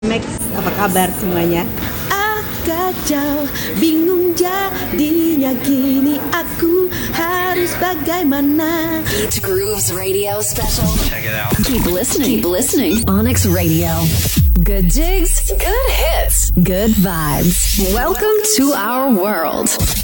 Max, apa kabar semuanya? Kacau, bingung jadinya gini, aku harus bagaimana. Beach Grooves Radio Special. Check it out. Keep listening. Onyx Radio. Good jigs, good hits, good vibes. Welcome to our world.